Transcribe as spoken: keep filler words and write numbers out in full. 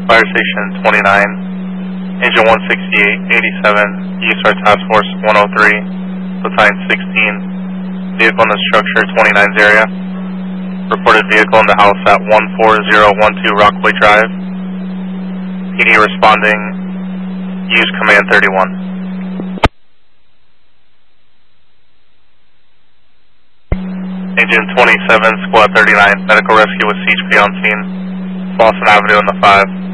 Fire Station twenty-nine, Engine one sixty-eight, eighty-seven, East Star Task Force one oh three, Battalion sixteen, vehicle in the structure twenty-nine's area. Reported vehicle in the house at one four zero one two Rockaway Drive. P D responding, use command thirty-one. Engine twenty-seven, Squad thirty-nine, medical rescue with C H P on scene, Boston Avenue in the five.